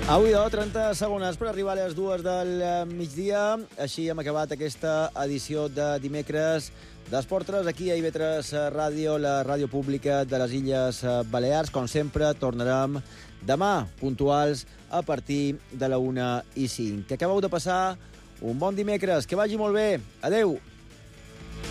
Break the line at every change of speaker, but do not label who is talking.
Avui 30 segones per arribar a les 2 del migdia. Així hem acabat aquesta edició de dimecres d'Esport 3 aquí a IB3 Ràdio, la ràdio pública de les Illes Balears. Com sempre, tornarem demà, puntuals, a partir de la 1:05. Que acabeu de passar un bon dimecres, que vagi molt bé. Adeu!